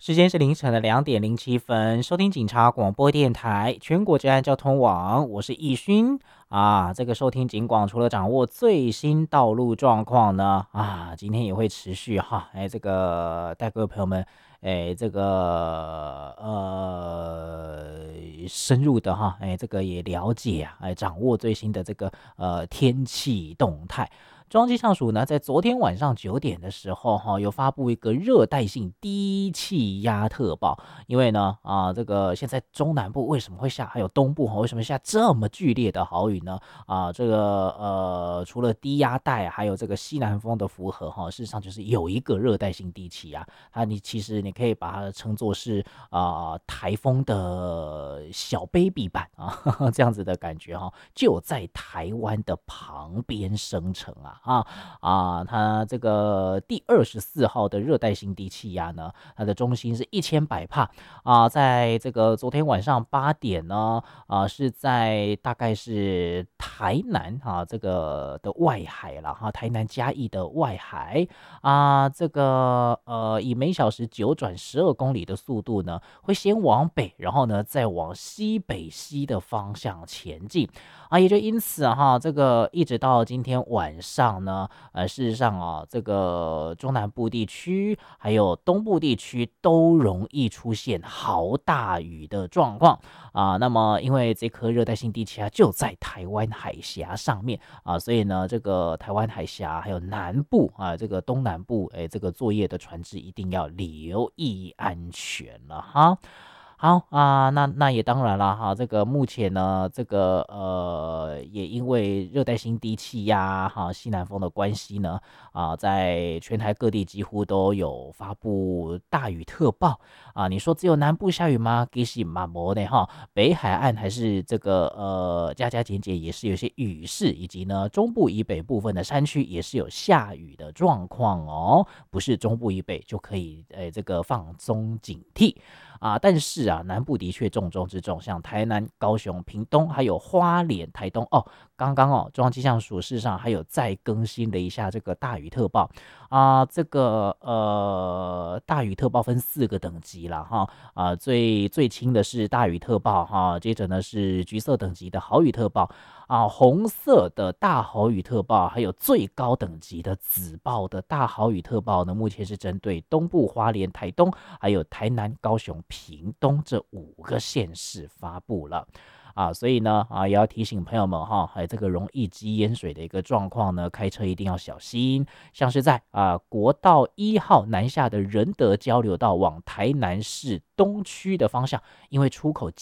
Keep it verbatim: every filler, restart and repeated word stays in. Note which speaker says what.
Speaker 1: 时间是凌晨的两点零七分，收听警察广播电台全国治安交通网，我是易勋啊。这个收听警广除了掌握最新道路状况呢，啊，今天也会持续哈，哎，这个带各位朋友们，哎，这个呃深入的哈，哎，这个也了解啊，哎，掌握最新的这个呃天气动态。中央气象署呢，在昨天晚上九点的时候，哈，有发布一个热带性低气压特报。因为呢，啊，这个现在中南部为什么会下，还有东部哈，为什么下这么剧烈的豪雨呢？啊，这个呃，除了低压带，还有这个西南风的符合哈，事实上就是有一个热带性低气压，它你其实你可以把它称作是啊、呃、台风的小 baby 版啊，呵呵这样子的感觉哈，就在台湾的旁边生成啊。啊啊，它这个第二十四号的热带性低气压呢，它的中心是一千百帕啊，在这个昨天晚上八点呢，啊是在大概是台南啊这个的外海了哈，台南嘉义的外海啊，这个呃以每小时九转十二公里的速度呢，会先往北，然后呢再往西北西的方向前进。啊，也就因此啊哈，这个一直到今天晚上呢，呃，事实上啊，这个中南部地区还有东部地区都容易出现豪大雨的状况啊。那么，因为这颗热带性低气压就在台湾海峡上面啊，所以呢，这个台湾海峡还有南部啊，这个东南部，哎，这个作业的船只一定要留意安全了哈。好啊，那那也当然了哈，这个目前呢，这个呃，也因为热带性低气压哈西南风的关系呢，啊，在全台各地几乎都有发布大雨特报啊。你说只有南部下雨吗？其实嘛没的哈，北海岸还是这个呃加加减减也是有些雨势，以及呢中部以北部分的山区也是有下雨的状况哦，不是中部以北就可以呃这个放松警惕。啊，但是啊，南部的确重中之重，像台南、高雄、屏东，还有花莲、台东哦。刚刚哦，中央气象署事实上还有再更新了一下这个大雨特报啊，这个呃大雨特报分四个等级啦哈啊，最最轻的是大雨特报哈，接着呢是橘色等级的豪雨特报啊，红色的大豪雨特报，还有最高等级的紫报的大豪雨特报呢，目前是针对东部、花莲、台东，还有台南、高雄、屏东这五个县市发布了。啊，所以呢，啊，也要提醒朋友们哈，还有这个容易积淹水的一个状况呢，开车一定要小心。像是在啊国道一号南下的仁德交流道往台南市东区的方向，因为出口